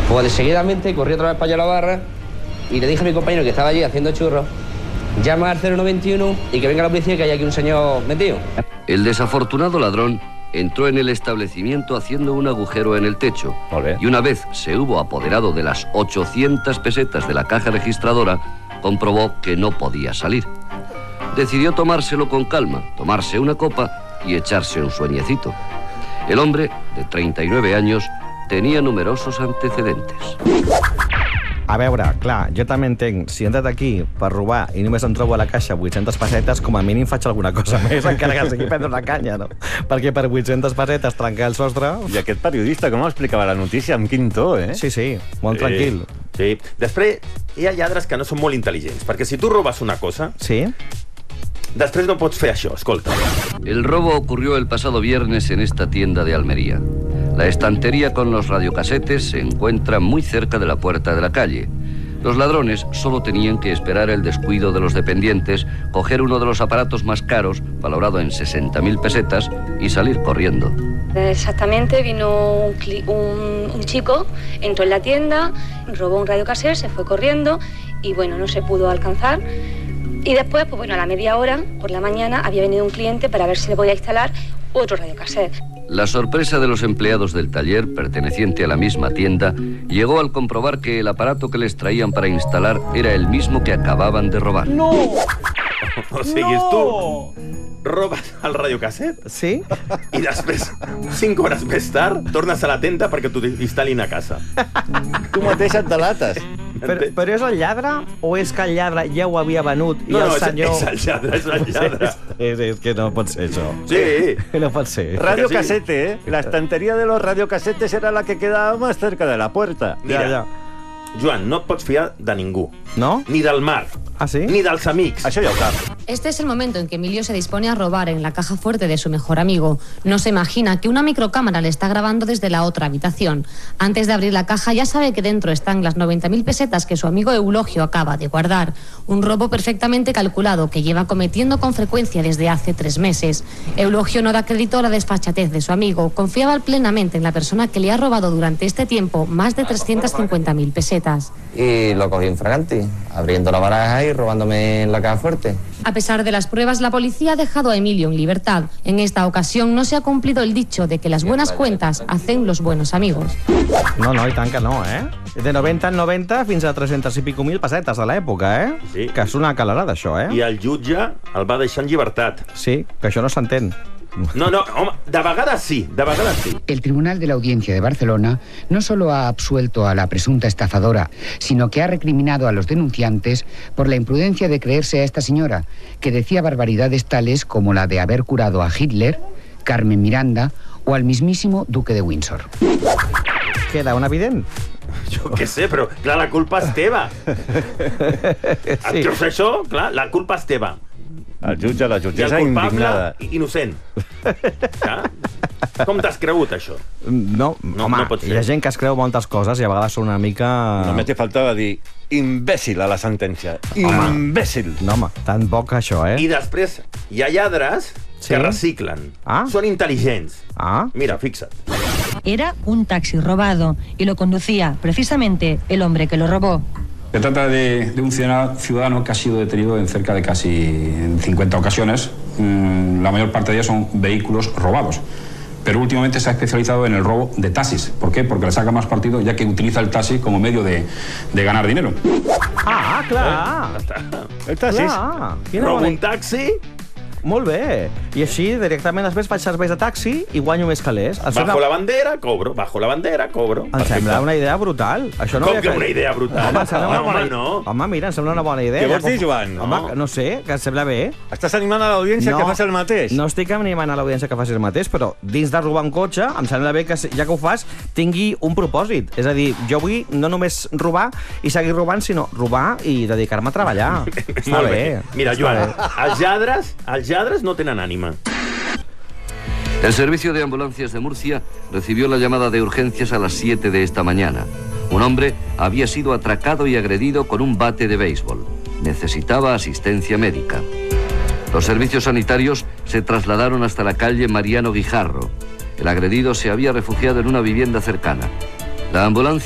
Pues seguidamente corrí otra vez para allá a la barra y le dije a mi compañero que estaba allí haciendo churros, llama al 091 y que venga la policía, que hay aquí un señor metido. El desafortunado ladrón entró en el establecimiento haciendo un agujero en el techo. Y una vez se hubo apoderado de las 800 pesetas de la caja registradora, comprobó que no podía salir. Decidió tomárselo con calma, tomarse una copa y echarse un sueñecito. El hombre, de 39 años, tenia numerosos antecedentes. A veure, clar, jo també entenc, si he entrat aquí per robar i només em trobo a la caixa 800 pessetes, com a mínim faig alguna cosa més, encara que sigui prendre una canya, no? Perquè per 800 pessetes trencar el sostre... I aquest periodista, com explicava la notícia, amb quin to, eh? Sí, sí, molt tranquil. Sí. Després, hi ha lladres que no són molt intel·ligents, perquè si tu robes una cosa... Sí? Després no pots fer això, escolta. El robo ocurrió el pasado viernes en esta tienda de Almería. La estantería con los radiocasetes se encuentra muy cerca de la puerta de la calle. Los ladrones solo tenían que esperar el descuido de los dependientes, coger uno de los aparatos más caros, valorado en 60.000 pesetas, y salir corriendo. Exactamente, vino un chico, entró en la tienda, robó un radiocassette, se fue corriendo y bueno, no se pudo alcanzar. Y después, pues bueno, a la media hora, por la mañana, había venido un cliente para ver si le podía instalar otro radiocassette. La sorpresa de los empleados del taller, perteneciente a la misma tienda, llegó al comprobar que el aparato que les traían para instalar era el mismo que acababan de robar. ¡No! O sigui, tu robes el radiocassette, sí? I després, 5 hores més tard, tornes a la tenda perquè t'ho instal·lin a casa. Tu mateix et delates. Però és el lladre o és que el lladre ja ho havia venut i el senyor... No, és el lladre, és el lladre. És que no pot ser això. Sí. No pot ser. Radiocasete, ¿eh? La estantería de los radiocasetes era la que quedaba más cerca de la puerta. Mira, Joan, no et pots fiar de ningú. No? Ni del mar. ¿Ah, sí? Ni dels amics. Això ja ho sap. Este es el momento en que Emilio se dispone a robar en la caja fuerte de su mejor amigo. No se imagina que una microcámara le está grabando desde la otra habitación. Antes de abrir la caja ya sabe que dentro están las 90.000 pesetas que su amigo Eulogio acaba de guardar. Un robo perfectamente calculado que lleva cometiendo con frecuencia desde hace 3 meses. Eulogio no da crédito a la desfachatez de su amigo. Confiaba plenamente en la persona que le ha robado durante este tiempo más de 350.000 pesetas. Y lo cogí en fraganti, abriendo la baraja y robándome en la caja fuerte. A pesar de las pruebas, la policía ha dejado a Emilio en libertad. En esta ocasión no se ha cumplido el dicho de que las buenas cuentas hacen los buenos amigos. No, i tant que no, eh? De 90 en 90 fins a 300 i pico mil pessetes de l'època, eh? Sí. Que és una calarada, això, eh? I el jutge el va deixar en llibertat. Sí, que això no s'entén. No, home, de vegades sí. El Tribunal de la Audiencia de Barcelona no solo ha absuelto a la presunta estafadora, sino que ha recriminado a los denunciantes por la imprudencia de creerse a esta señora, que decía barbaridades tales como la de haber curado a Hitler, Carmen Miranda o al mismísimo Duque de Windsor. Queda un evident? Jo què sé, però clar, la culpa és teva. Sí. Et creus això? Clar, la culpa és teva. El jutge, la jutgessa I el indignada. culpable, innocent. Com t'has cregut, això? No, home, pot ser. hi ha gent que es creu moltes coses i a vegades són una mica... Només te faltava dir imbècil a la sentència. Imbècil. No, home, tan poc això, eh? I després hi ha lladres que reciclen. Són intel·ligents. Mira, fixa't. Era un taxi robado y lo conducía precisamente el hombre que lo robó. Se trata de un ciudadano que ha sido detenido en cerca de casi 50 ocasiones. La mayor parte de ellas son vehículos robados. Pero últimamente se ha especializado en el robo de taxis. ¿Por qué? Porque le saca más partido, ya que utiliza el taxi como medio de ganar dinero. Ah, clar. El taxis. Robo un taxi... Molt bé. I així directament després faig serveis de taxi i guanyo més calés. Bajo la bandera, cobro. Bajo la bandera, cobro. Em sembla una idea brutal. Això no Com que una idea brutal? Home, mira, em sembla una bona idea. Què vols dir, Joan? Home, no sé, que em sembla bé. Estàs animant a l'audiència que faci el mateix? No estic animant a l'audiència que faci el mateix, però dins de robar un cotxe, em sembla bé que, ja que ho fas, tingui un propòsit. És a dir, jo vull no només robar i seguir robant, sinó robar i dedicar-me a treballar. Està bé. Mira, Joan, els lladres no tenen ànima. El servicio de ambulancias de Murcia recibió la llamada de urgencias a las 7 de esta mañana. Un hombre había sido atracado y agredido con un bate de béisbol. Necesitaba asistencia médica. Los servicios sanitarios se trasladaron hasta la calle Mariano Guijarro. El agredido se había refugiado en una vivienda cercana. La ambulancia